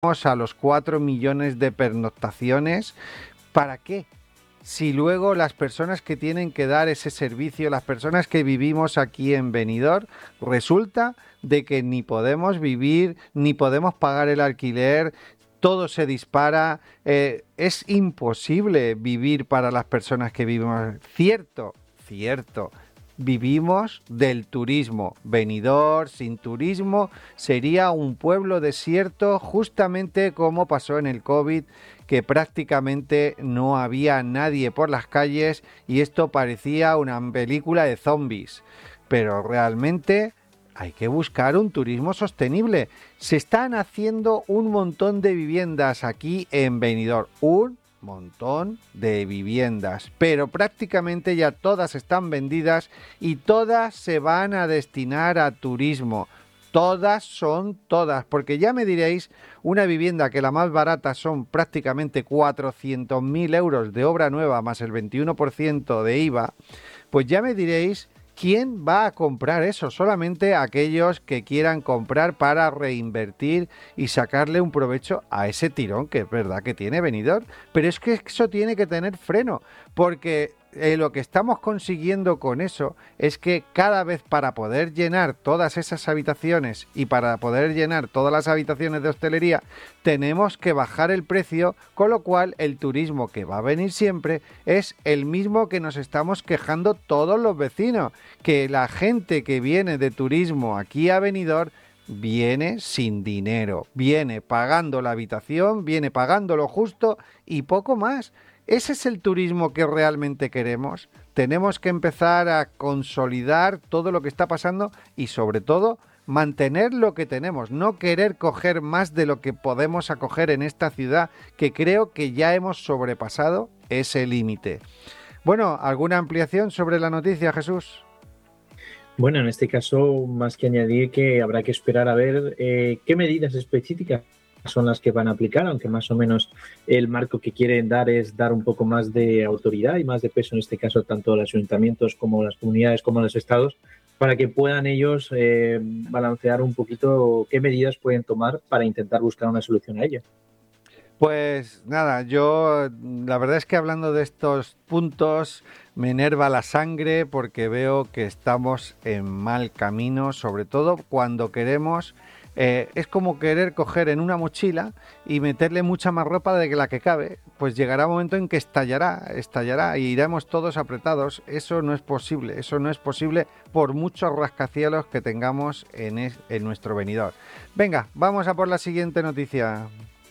a los 4 millones de pernoctaciones. ¿Para qué? Si luego las personas que tienen que dar ese servicio, las personas que vivimos aquí en Benidorm, resulta de que ni podemos vivir, ni podemos pagar el alquiler, todo se dispara, es imposible vivir para las personas que vivimos. Cierto, vivimos del turismo. Benidorm sin turismo sería un pueblo desierto, justamente como pasó en el COVID, que prácticamente no había nadie por las calles y esto parecía una película de zombies. Pero realmente hay que buscar un turismo sostenible. Se están haciendo un montón de viviendas aquí en Benidorm, un montón de viviendas, pero prácticamente ya todas están vendidas y todas se van a destinar a turismo. Todas, porque ya me diréis, una vivienda que la más barata son prácticamente 400.000 euros de obra nueva más el 21% de IVA, pues ya me diréis ¿quién va a comprar eso? Solamente aquellos que quieran comprar para reinvertir y sacarle un provecho a ese tirón que es verdad que tiene Benidorm. Pero es que eso tiene que tener freno, porque lo que estamos consiguiendo con eso es que cada vez para poder llenar todas esas habitaciones y para poder llenar todas las habitaciones de hostelería tenemos que bajar el precio, con lo cual el turismo que va a venir siempre es el mismo que nos estamos quejando todos los vecinos, que la gente que viene de turismo aquí a Benidorm viene sin dinero, viene pagando la habitación, viene pagando lo justo y poco más. ¿Ese es el turismo que realmente queremos? Tenemos que empezar a consolidar todo lo que está pasando y sobre todo mantener lo que tenemos, no querer coger más de lo que podemos acoger en esta ciudad, que creo que ya hemos sobrepasado ese límite. Bueno, ¿alguna ampliación sobre la noticia, Jesús? Bueno, en este caso, más que añadir que habrá que esperar a ver qué medidas específicas son las que van a aplicar, aunque más o menos el marco que quieren dar es dar un poco más de autoridad y más de peso, en este caso, tanto a los ayuntamientos como a las comunidades como a los estados, para que puedan ellos balancear un poquito qué medidas pueden tomar para intentar buscar una solución a ello. Pues nada, yo la verdad es que hablando de estos puntos me enerva la sangre porque veo que estamos en mal camino, sobre todo cuando queremos... es como querer coger en una mochila y meterle mucha más ropa de la que cabe, pues llegará un momento en que estallará y iremos todos apretados. Eso no es posible por muchos rascacielos que tengamos en nuestro Benidorm. Venga, vamos a por la siguiente noticia.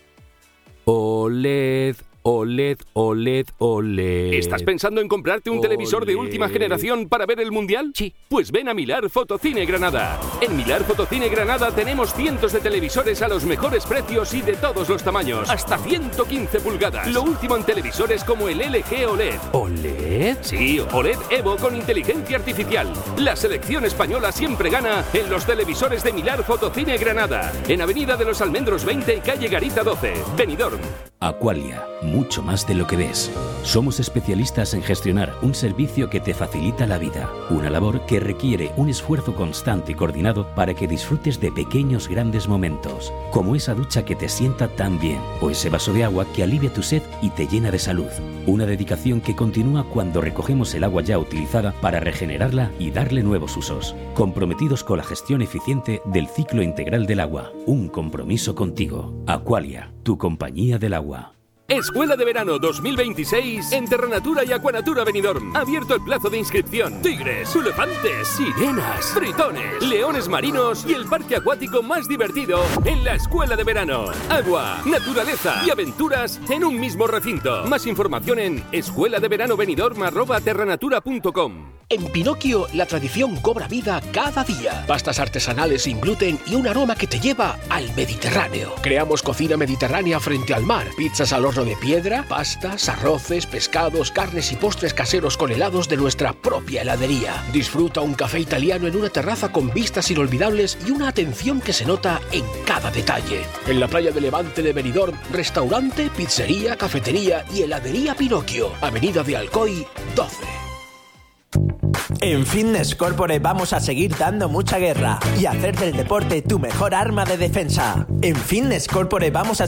OLED, OLED, OLED, OLED. ¿Estás pensando en comprarte un televisor de última generación para ver el Mundial? Sí. Pues ven a Milar Fotocine Granada. En Milar Fotocine Granada tenemos cientos de televisores a los mejores precios y de todos los tamaños. Hasta 115 pulgadas. Lo último en televisores como el LG OLED. ¿OLED? Sí, OLED Evo con inteligencia artificial. La selección española siempre gana en los televisores de Milar Fotocine Granada. En Avenida de los Almendros 20 y calle Garita 12. Benidorm. Aqualia, mucho más de lo que ves. Somos especialistas en gestionar un servicio que te facilita la vida, una labor que requiere un esfuerzo constante y coordinado para que disfrutes de pequeños grandes momentos, como esa ducha que te sienta tan bien, o ese vaso de agua que alivia tu sed y te llena de salud. Una dedicación que continúa cuando recogemos el agua ya utilizada para regenerarla y darle nuevos usos. Comprometidos con la gestión eficiente del ciclo integral del agua. Un compromiso contigo. Aqualia, tu compañía del agua. Escuela de Verano 2026 en Terranatura y Aquanatura Benidorm. Abierto el plazo de inscripción. Tigres, elefantes, sirenas, tritones, leones marinos y el parque acuático más divertido en la Escuela de Verano. Agua, naturaleza y aventuras en un mismo recinto. Más información en escueladeveranobenidorm@terranatura.com. En Pinocchio, la tradición cobra vida cada día. Pastas artesanales sin gluten y un aroma que te lleva al Mediterráneo. Creamos cocina mediterránea frente al mar. Pizzas al horno de piedra, pastas, arroces, pescados, carnes y postres caseros con helados de nuestra propia heladería. Disfruta un café italiano en una terraza con vistas inolvidables y una atención que se nota en cada detalle. En la playa de Levante de Benidorm, restaurante, pizzería, cafetería y heladería Pinocchio. Avenida de Alcoy 12. En Fitness Corporate vamos a seguir dando mucha guerra y hacer del deporte tu mejor arma de defensa. En Fitness Corporate vamos a